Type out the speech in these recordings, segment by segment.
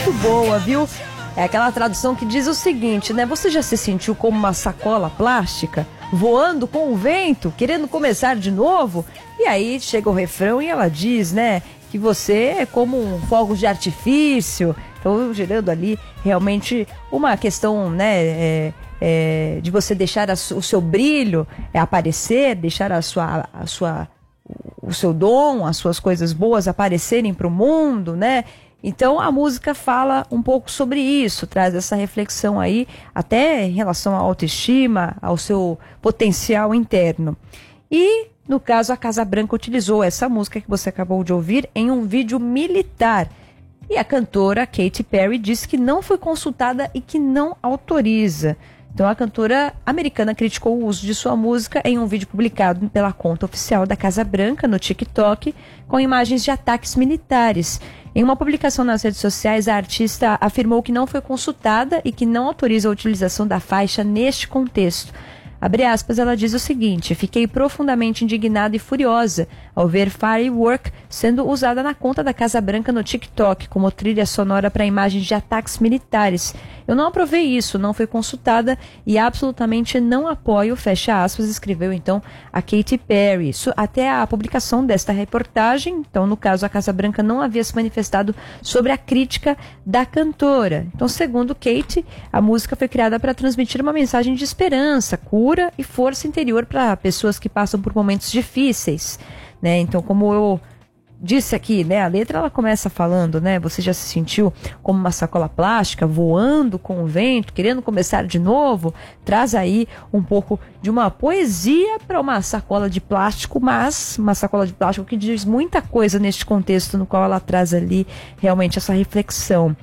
muito boa, viu? É aquela tradução que diz o seguinte, né? Você já se sentiu como uma sacola plástica, voando com o vento, querendo começar de novo? E aí chega o refrão e ela diz, né, que você é como um fogo de artifício. Então, gerando ali realmente uma questão, né, de você deixar o seu brilho aparecer, deixar o seu dom, as suas coisas boas aparecerem para o mundo, né? Então a música fala um pouco sobre isso, traz essa reflexão aí, até em relação à autoestima, ao seu potencial interno. E, no caso, a Casa Branca utilizou essa música que você acabou de ouvir em um vídeo militar. E a cantora Katy Perry disse que não foi consultada e que não autoriza. Então a cantora americana criticou o uso de sua música em um vídeo publicado pela conta oficial da Casa Branca no TikTok, com imagens de ataques militares. Em uma publicação nas redes sociais, a artista afirmou que não foi consultada e que não autoriza a utilização da faixa neste contexto. Abre aspas, ela diz o seguinte: fiquei profundamente indignada e furiosa ao ver Firework sendo usada na conta da Casa Branca no TikTok como trilha sonora para imagens de ataques militares. Eu não aprovei isso, não fui consultada e absolutamente não apoio, fecha aspas, escreveu então a Katy Perry. Isso, até a publicação desta reportagem, então no caso a Casa Branca não havia se manifestado sobre a crítica da cantora. Então, segundo Katy, a música foi criada para transmitir uma mensagem de esperança, cura e força interior para pessoas que passam por momentos difíceis, né? Então, como eu disse aqui, né, a letra ela começa falando, né, você já se sentiu como uma sacola plástica, voando com o vento, querendo começar de novo? Traz aí um pouco de uma poesia para uma sacola de plástico, mas uma sacola de plástico que diz muita coisa neste contexto no qual ela traz ali realmente essa reflexão.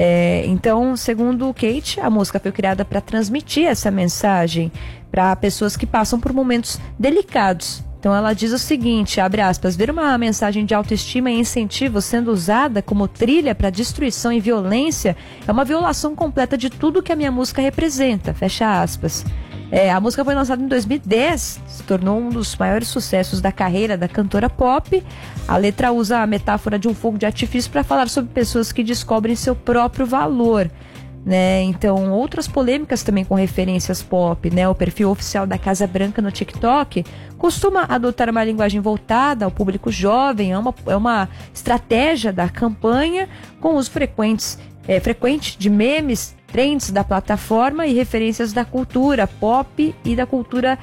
Então, segundo Kate, a música foi criada para transmitir essa mensagem para pessoas que passam por momentos delicados. Então ela diz o seguinte, abre aspas, ver uma mensagem de autoestima e incentivo sendo usada como trilha para destruição e violência é uma violação completa de tudo que a minha música representa, fecha aspas. A música foi lançada em 2010, se tornou um dos maiores sucessos da carreira da cantora pop. A letra usa a metáfora de um fogo de artifício para falar sobre pessoas que descobrem seu próprio valor, né? Então, outras polêmicas também com referências pop, né? O perfil oficial da Casa Branca no TikTok costuma adotar uma linguagem voltada ao público jovem, é uma estratégia da campanha com uso frequente de memes, trends da plataforma e referências da cultura pop e da cultura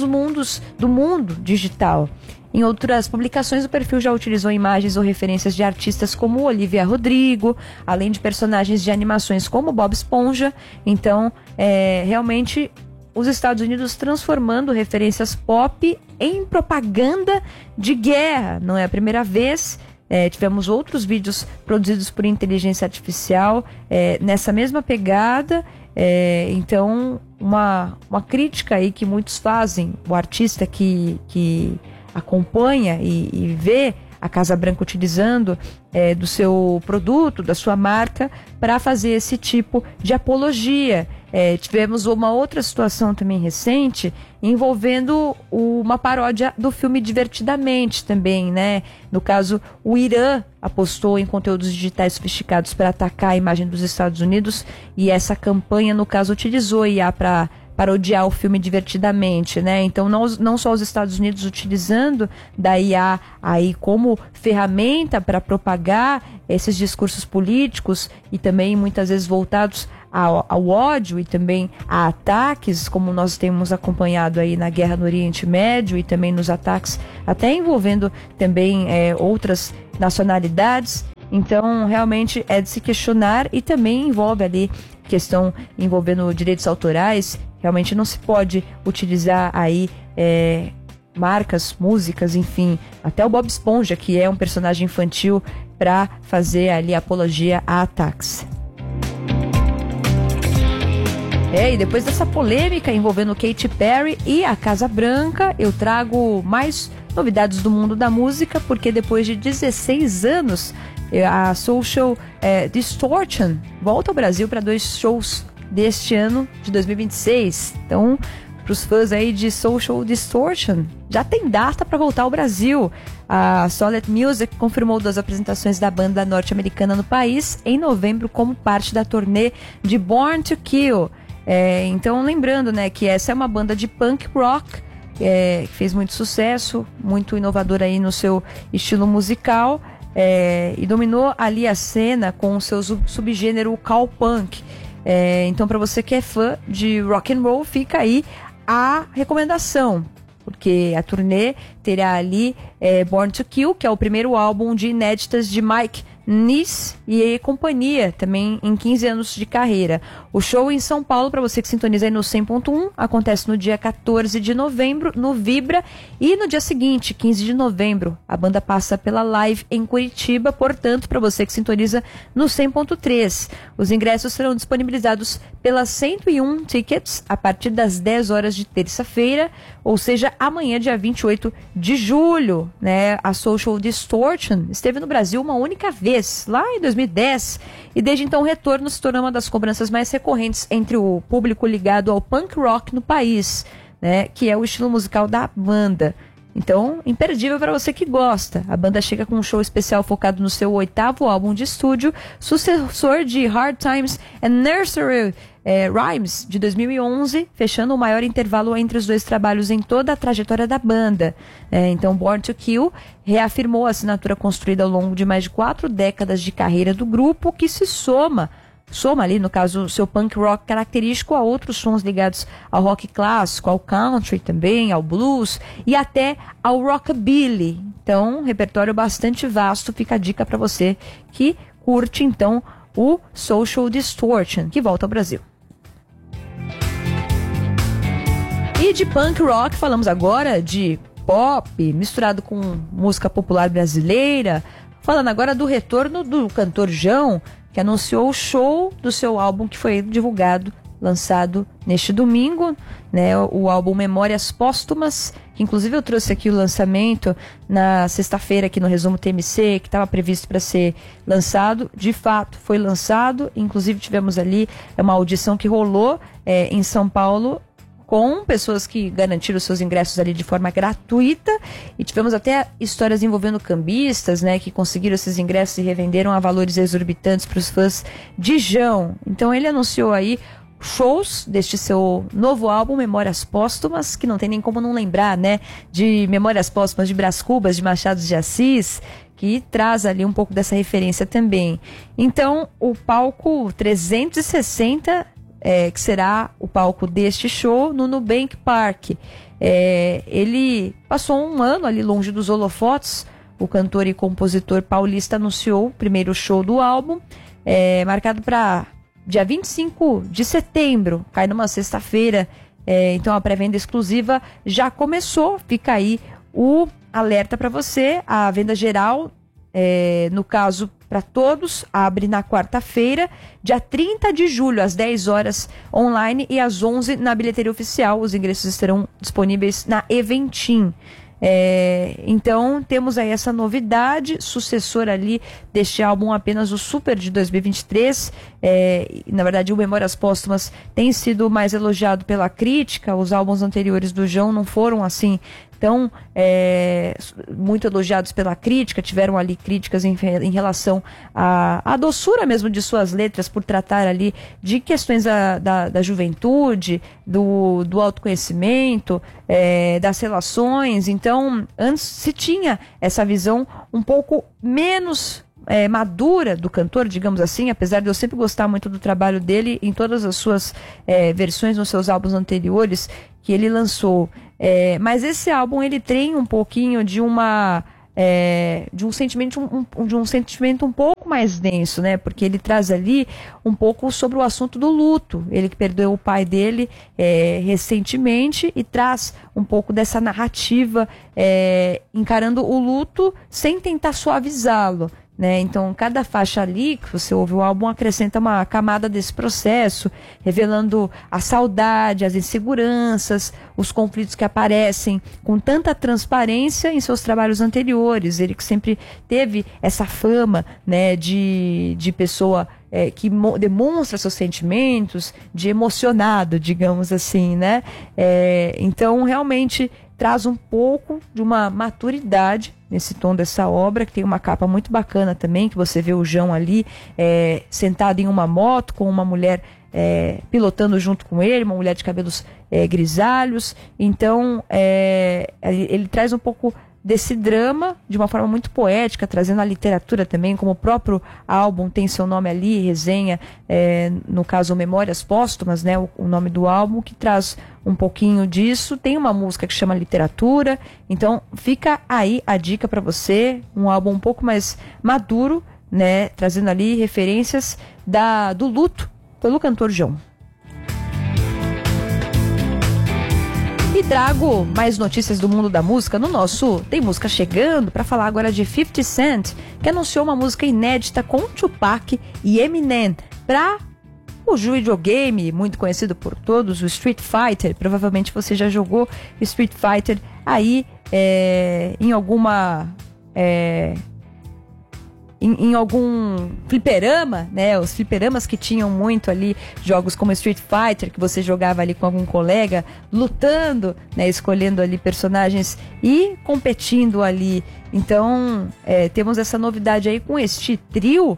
do mundo digital. Em outras publicações, o perfil já utilizou imagens ou referências de artistas como Olivia Rodrigo, além de personagens de animações como Bob Esponja. Então, realmente, os Estados Unidos transformando referências pop em propaganda de guerra. Não é a primeira vez. Tivemos outros vídeos produzidos por inteligência artificial nessa mesma pegada. Então, uma crítica aí que muitos fazem, o artista que acompanha e vê a Casa Branca utilizando do seu produto, da sua marca, para fazer esse tipo de apologia. Tivemos uma outra situação também recente envolvendo uma paródia do filme Divertidamente também, né? No caso, o Irã apostou em conteúdos digitais sofisticados para atacar a imagem dos Estados Unidos e essa campanha, no caso, utilizou IA para parodiar o filme Divertidamente, né? Então, não só os Estados Unidos utilizando da IA aí como ferramenta para propagar esses discursos políticos e também muitas vezes voltados ao ódio e também a ataques, como nós temos acompanhado aí na guerra no Oriente Médio e também nos ataques até envolvendo também outras nacionalidades. Então, realmente é de se questionar e também envolve ali questão envolvendo direitos autorais. Realmente não se pode utilizar aí marcas, músicas, enfim, até o Bob Esponja, que é um personagem infantil, para fazer ali apologia a ataques. E depois dessa polêmica envolvendo Katy Perry e a Casa Branca, eu trago mais novidades do mundo da música, porque depois de 16 anos, a Social Distortion volta ao Brasil para 2 shows deste ano de 2026. Então, para os fãs aí de Social Distortion, já tem data para voltar ao Brasil. A Solid Music confirmou 2 apresentações da banda norte-americana no país em novembro como parte da turnê de Born to Kill. Então, lembrando, né, que essa é uma banda de punk rock que fez muito sucesso, muito inovadora aí no seu estilo musical, e dominou ali a cena com o seu subgênero cowpunk. Então, para você que é fã de rock and roll, fica aí a recomendação, porque a turnê terá ali Born to Kill, que é o primeiro álbum de inéditas de Mike Nice e companhia, também em 15 anos de carreira. O show em São Paulo, para você que sintoniza aí no 100.1, acontece no dia 14 de novembro, no Vibra, e no dia seguinte, 15 de novembro, a banda passa pela Live em Curitiba, portanto, para você que sintoniza no 100.3. Os ingressos serão disponibilizados pela 101 Tickets a partir das 10 horas de terça-feira, ou seja, amanhã, dia 28 de julho, né? A Social Distortion esteve no Brasil uma única vez, lá em 2010, e desde então o retorno se tornou uma das cobranças mais recorrentes entre o público ligado ao punk rock no país, né, que é o estilo musical da banda. Então, imperdível para você que gosta. A banda chega com um show especial focado no seu 8º álbum de estúdio, sucessor de Hard Times and Nursery Rhymes, de 2011, fechando o maior intervalo entre os 2 trabalhos em toda a trajetória da banda. Então, Born to Kill reafirmou a assinatura construída ao longo de mais de 4 décadas de carreira do grupo, que se soma ali, no caso, seu punk rock característico a outros sons ligados ao rock clássico, ao country também, ao blues e até ao rockabilly. Então, repertório bastante vasto, fica a dica para você que curte, então, o Social Distortion, que volta ao Brasil. E de punk rock, falamos agora de pop, misturado com música popular brasileira, falando agora do retorno do cantor João, que anunciou o show do seu álbum que foi divulgado, lançado neste domingo, né, o álbum Memórias Póstumas, que inclusive eu trouxe aqui o lançamento na sexta-feira aqui no Resumo TMC, que estava previsto para ser lançado, de fato foi lançado, inclusive tivemos ali uma audição que rolou em São Paulo, com pessoas que garantiram seus ingressos ali de forma gratuita, e tivemos até histórias envolvendo cambistas, né, que conseguiram esses ingressos e revenderam a valores exorbitantes para os fãs de João. Então ele anunciou aí shows deste seu novo álbum, Memórias Póstumas, que não tem nem como não lembrar, né, de Memórias Póstumas de Brás Cubas, de Machado de Assis, que traz ali um pouco dessa referência também. Então, o palco 360, que será o palco deste show, no Nubank Park. Ele passou um ano ali longe dos holofotes. O cantor e compositor paulista anunciou o primeiro show do álbum, marcado para dia 25 de setembro, cai numa sexta-feira. Então a pré-venda exclusiva já começou, fica aí o alerta para você. A venda geral, no caso para todos, abre na quarta-feira, dia 30 de julho, às 10 horas online e às 11 na bilheteria oficial. Os ingressos estarão disponíveis na Eventim. Então temos aí essa novidade, sucessor ali deste álbum, apenas o Super de 2023. Na verdade, o Memórias Póstumas tem sido mais elogiado pela crítica. Os álbuns anteriores do João não foram assim tão muito elogiados pela crítica, tiveram ali críticas em relação à doçura mesmo de suas letras, por tratar ali de questões da juventude, do autoconhecimento, das relações. Então, antes se tinha essa visão um pouco menos madura do cantor, digamos assim, apesar de eu sempre gostar muito do trabalho dele em todas as suas versões nos seus álbuns anteriores que ele lançou. Mas esse álbum ele tem um pouquinho de um sentimento um pouco mais denso, né? Porque ele traz ali um pouco sobre o assunto do luto. Ele que perdeu o pai dele recentemente, e traz um pouco dessa narrativa encarando o luto sem tentar suavizá-lo, né? Então, cada faixa ali que você ouve o álbum acrescenta uma camada desse processo, revelando a saudade, as inseguranças, os conflitos que aparecem com tanta transparência em seus trabalhos anteriores. Ele que sempre teve essa fama, né, de pessoa que demonstra seus sentimentos, de emocionado, digamos assim, né? Então, realmente traz um pouco de uma maturidade nesse tom dessa obra, que tem uma capa muito bacana também, que você vê o João ali sentado em uma moto com uma mulher pilotando junto com ele, uma mulher de cabelos grisalhos. Então ele traz um pouco desse drama de uma forma muito poética, trazendo a literatura também, como o próprio álbum tem seu nome ali, resenha, no caso Memórias Póstumas, né, o nome do álbum, que traz um pouquinho disso. Tem uma música que chama Literatura, então fica aí a dica para você, um álbum um pouco mais maduro, né, trazendo ali referências do luto pelo cantor João. E trago mais notícias do mundo da música no nosso Tem Música Chegando, para falar agora de 50 Cent, que anunciou uma música inédita com Tupac e Eminem para o videogame muito conhecido por todos, o Street Fighter. Provavelmente você já jogou Street Fighter aí em alguma... Em algum fliperama, né? Os fliperamas que tinham muito ali jogos como Street Fighter, que você jogava ali com algum colega, lutando, né? Escolhendo ali personagens e competindo ali. Então, temos essa novidade aí com este trio,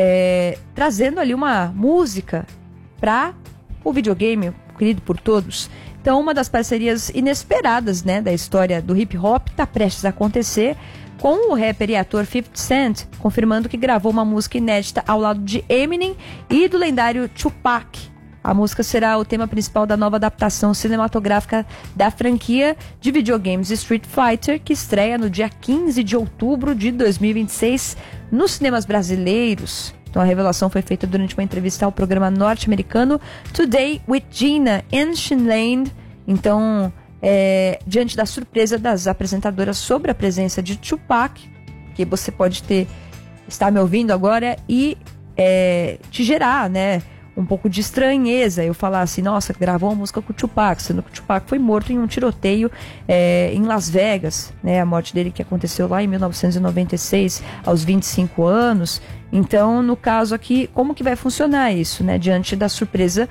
trazendo ali uma música para o videogame, querido por todos. Então, uma das parcerias inesperadas, né, da história do hip hop está prestes a acontecer, com o rapper e ator 50 Cent, confirmando que gravou uma música inédita ao lado de Eminem e do lendário Tupac. A música será o tema principal da nova adaptação cinematográfica da franquia de videogames Street Fighter, que estreia no dia 15 de outubro de 2026 nos cinemas brasileiros. Então a revelação foi feita durante uma entrevista ao programa norte-americano Today with Gina Enshine. Então... diante da surpresa das apresentadoras sobre a presença de Tupac, que você pode estar me ouvindo agora e te gerar, né, um pouco de estranheza, eu falar assim, nossa, gravou uma música com o Tupac, sendo que o Tupac foi morto em um tiroteio em Las Vegas, né, a morte dele que aconteceu lá em 1996, aos 25 anos. Então, no caso aqui, como que vai funcionar isso, né? Diante da surpresa,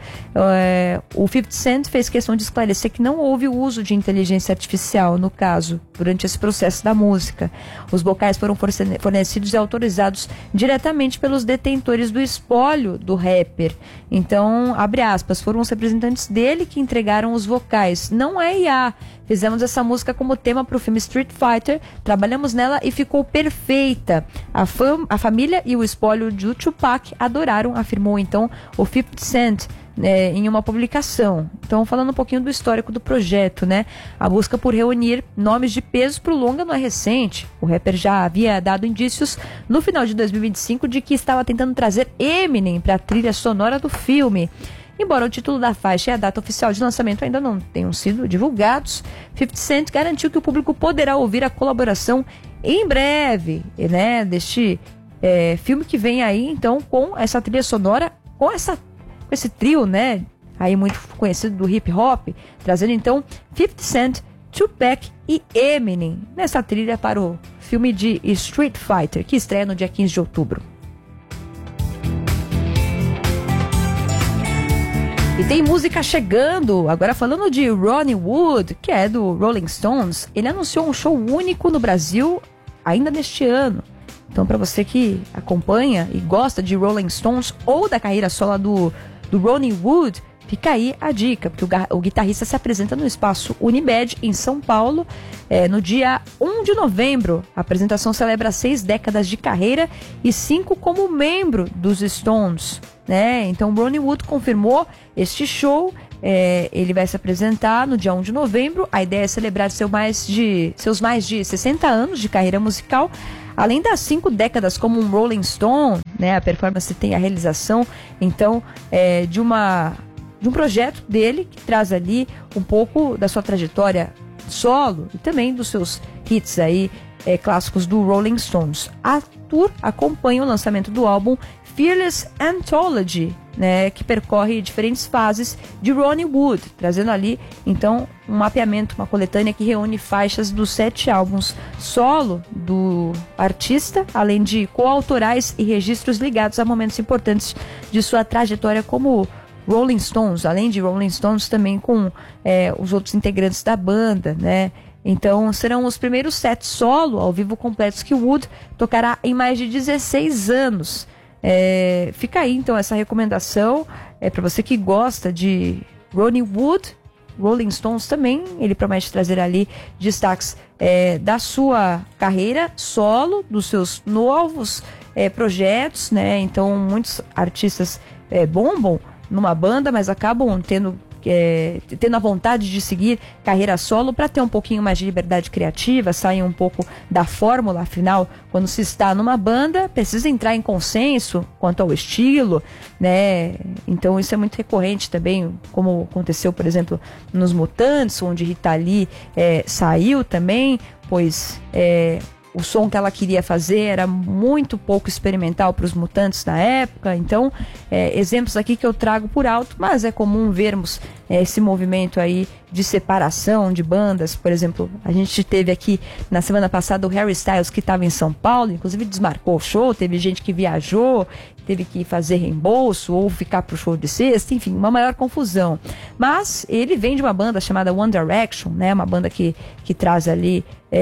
o 50 Cent fez questão de esclarecer que não houve o uso de inteligência artificial, no caso, durante esse processo da música. Os vocais foram fornecidos e autorizados diretamente pelos detentores do espólio do rapper. Então, abre aspas, foram os representantes dele que entregaram os vocais. Não é IA. Fizemos essa música como tema para o filme Street Fighter, trabalhamos nela e ficou perfeita. A família e o espólio de Tupac adoraram, afirmou então o 50 Cent em uma publicação. Então, falando um pouquinho do histórico do projeto, né? A busca por reunir nomes de peso para o longa não é recente. O rapper já havia dado indícios no final de 2025 de que estava tentando trazer Eminem para a trilha sonora do filme. Embora o título da faixa e a data oficial de lançamento ainda não tenham sido divulgados, 50 Cent garantiu que o público poderá ouvir a colaboração em breve, né, deste filme que vem aí, então, com essa trilha sonora, com esse trio, né, aí muito conhecido do hip hop, trazendo então 50 Cent, Tupac e Eminem nessa trilha para o filme de Street Fighter, que estreia no dia 15 de outubro. E tem música chegando, agora falando de Ronnie Wood, que é do Rolling Stones. Ele anunciou um show único no Brasil ainda neste ano. Então, para você que acompanha e gosta de Rolling Stones ou da carreira solo do Ronnie Wood, fica aí a dica, porque o guitarrista se apresenta no espaço Unimed, em São Paulo, no dia 1 de novembro. A apresentação celebra 6 décadas de carreira e 5 como membro dos Stones, né? Então, Ronnie Wood confirmou este show. Ele vai se apresentar no dia 1 de novembro. A ideia é celebrar seus mais de 60 anos de carreira musical, além das 5 décadas como um Rolling Stone, né? A performance tem a realização, então, de um projeto dele que traz ali um pouco da sua trajetória solo e também dos seus hits aí, clássicos do Rolling Stones. A tour acompanha o lançamento do álbum Fearless Anthology, né, que percorre diferentes fases de Ronnie Wood, trazendo ali então um mapeamento, uma coletânea que reúne faixas dos 7 álbuns solo do artista, além de coautorais e registros ligados a momentos importantes de sua trajetória como Rolling Stones, além de Rolling Stones também com os outros integrantes da banda, né? Então serão os primeiros sets solo ao vivo completos que Wood tocará em mais de 16 anos. Fica aí então essa recomendação para você que gosta de Ronnie Wood. Rolling Stones também, ele promete trazer ali destaques da sua carreira solo, dos seus novos projetos, né? Então muitos artistas bombam numa banda, mas acabam tendo a vontade de seguir carreira solo para ter um pouquinho mais de liberdade criativa, sair um pouco da fórmula. Afinal, quando se está numa banda, precisa entrar em consenso quanto ao estilo, né? Então isso é muito recorrente também, como aconteceu, por exemplo, nos Mutantes, onde Rita Lee saiu também, pois o som que ela queria fazer era muito pouco experimental para os Mutantes na época. Então, exemplos aqui que eu trago por alto, mas é comum vermos esse movimento aí de separação de bandas. Por exemplo, a gente teve aqui na semana passada o Harry Styles, que estava em São Paulo, inclusive desmarcou o show, teve gente que viajou, teve que fazer reembolso ou ficar pro show de sexta, enfim, uma maior confusão. Mas ele vem de uma banda chamada One Direction, né? Uma banda que traz ali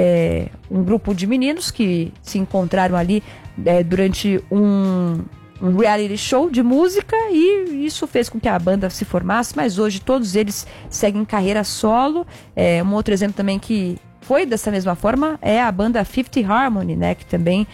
um grupo de meninos que se encontraram ali durante um reality show de música, e isso fez com que a banda se formasse, mas hoje todos eles seguem carreira solo. Um outro exemplo também que foi dessa mesma forma é a banda Fifth Harmony, né? Que também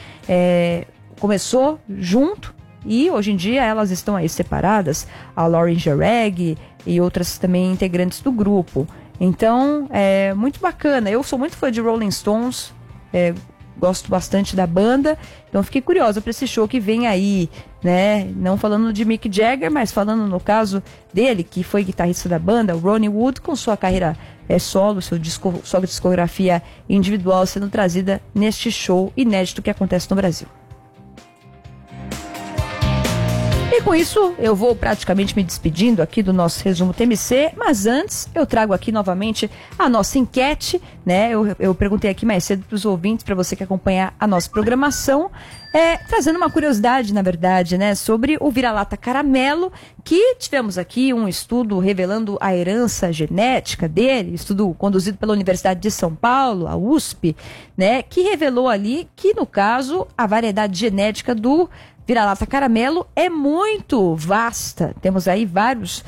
começou junto, e hoje em dia elas estão aí separadas, a Lauren Jareg e outras também integrantes do grupo. Então, é muito bacana. Eu sou muito fã de Rolling Stones, gosto bastante da banda, então fiquei curiosa para esse show que vem aí, né? Não falando de Mick Jagger, mas falando no caso dele, que foi guitarrista da banda, o Ronnie Wood, com sua carreira solo, sua discografia individual sendo trazida neste show inédito que acontece no Brasil. E com isso, eu vou praticamente me despedindo aqui do nosso resumo TMC, mas antes eu trago aqui novamente a nossa enquete, né? Eu perguntei aqui mais cedo para os ouvintes, para você que acompanha a nossa programação, trazendo uma curiosidade, na verdade, né? Sobre o vira-lata caramelo, que tivemos aqui um estudo revelando a herança genética dele, estudo conduzido pela Universidade de São Paulo, a USP, né? Que revelou ali que, no caso, a variedade genética do vira-lata caramelo é muito vasta. Temos aí vários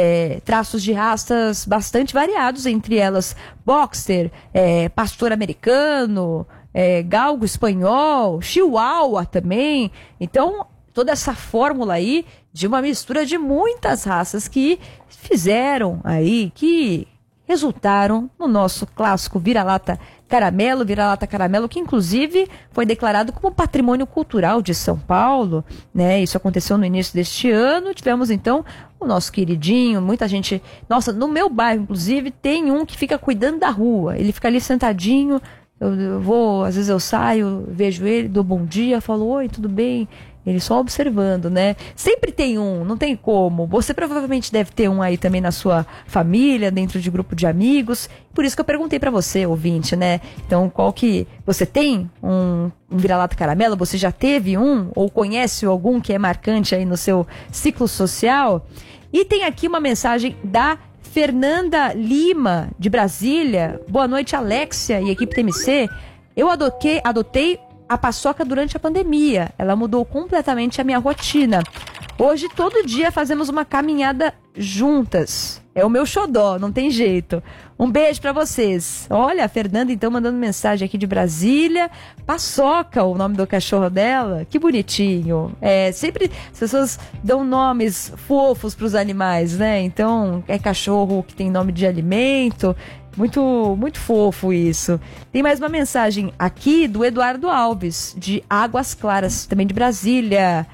traços de raças bastante variados, entre elas boxer, pastor americano, galgo espanhol, chihuahua também. Então, toda essa fórmula aí de uma mistura de muitas raças que fizeram aí, que resultaram no nosso clássico vira-lata caramelo, que inclusive foi declarado como patrimônio cultural de São Paulo, né? Isso aconteceu no início deste ano. Tivemos então o nosso queridinho, muita gente, nossa, no meu bairro inclusive tem um que fica cuidando da rua, ele fica ali sentadinho, eu vou, às vezes eu saio, vejo ele, dou bom dia, falo, oi, tudo bem? Ele só observando, né? Sempre tem um, não tem como. Você provavelmente deve ter um aí também na sua família, dentro de grupo de amigos. Por isso que eu perguntei pra você, ouvinte, né? Então, qual que... Você tem um vira-lata caramelo? Você já teve um? Ou conhece algum que é marcante aí no seu ciclo social? E tem aqui uma mensagem da Fernanda Lima, de Brasília. Boa noite, Alexia e equipe TMC. Eu adotei a paçoca durante a pandemia. Ela mudou completamente a minha rotina. Hoje, todo dia, fazemos uma caminhada juntas. É o meu xodó, não tem jeito. Um beijo pra vocês. Olha, a Fernanda, então, mandando mensagem aqui de Brasília. Paçoca, o nome do cachorro dela. Que bonitinho. Sempre as pessoas dão nomes fofos pros animais, né? Então, é cachorro que tem nome de alimento. Muito, muito fofo isso. Tem mais uma mensagem aqui do Eduardo Alves, de Águas Claras, também de Brasília.